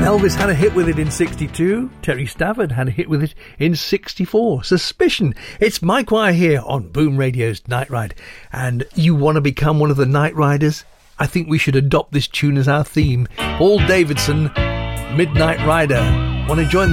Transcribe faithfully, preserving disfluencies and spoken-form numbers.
Elvis had a hit with it in sixty-two. Terry Stafford had a hit with it in sixty-four. Suspicion. It's Mike Wire here on Boom Radio's Night Ride. And you want to become one of the Night Riders? I think we should adopt this tune as our theme. Paul Davidson, Midnight Rider. Want to join